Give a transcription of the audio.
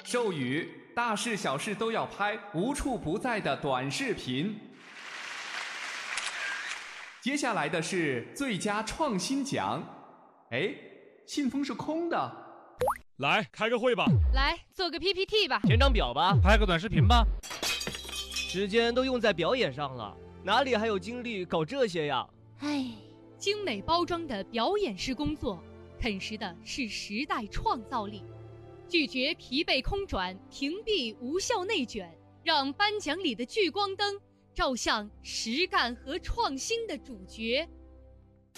授予大事小事都要拍，无处不在的短视频。接下来的是最佳创新奖。哎，信封是空的。 来开个会吧， 来做个 PPT 吧， 填张表吧， 拍个短视频吧。 时间都用在表演上了，哪里还有精力搞这些呀？ 唉，精美包装的表演式工作，啃食的是时代创造力。拒绝疲惫空转，屏蔽无效内卷，让颁奖里的聚光灯照向实干和创新的主角。